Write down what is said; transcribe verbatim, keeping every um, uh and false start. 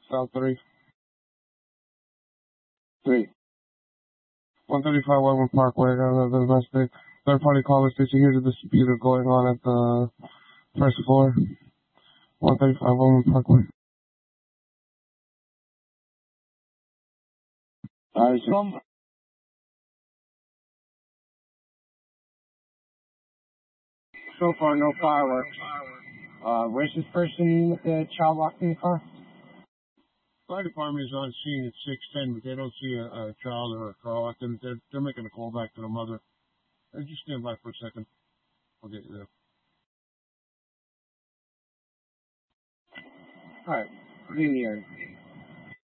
South three. Three. one thirty-five Westwood Parkway, uh, the domestic. Third party caller station. Here's a dispute going on at the first floor. one thirty-five Westwood Parkway. Alright, so so far, no fireworks. Uh, where's this person with the child locked in the car? Fire department is on scene at six ten, but they don't see a, a child or a car locked in. They're, they're making a call back to the mother. Uh, Just stand by for a second. I'll get you there. Alright, put it in the air.